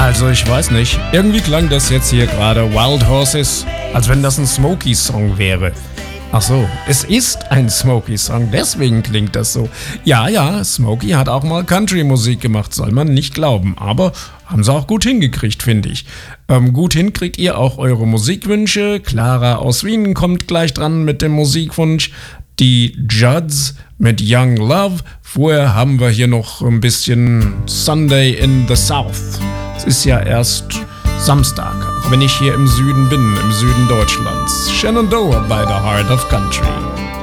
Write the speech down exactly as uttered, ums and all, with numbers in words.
Also ich weiß nicht, irgendwie klang das jetzt hier gerade Wild Horses, als wenn das ein Smokey-Song wäre. Ach so, es ist ein Smokey-Song, deswegen klingt das so. Ja, ja, Smokey hat auch mal Country-Musik gemacht, soll man nicht glauben, aber haben sie auch gut hingekriegt, finde ich. Ähm, gut hin kriegt ihr auch eure Musikwünsche. Clara aus Wien kommt gleich dran mit dem Musikwunsch. Die Judds mit Young Love. Vorher haben wir hier noch ein bisschen Sunday in the South. Es ist ja erst Samstag, auch wenn ich hier im Süden bin, im Süden Deutschlands. Shenandoah by the Heart of Country.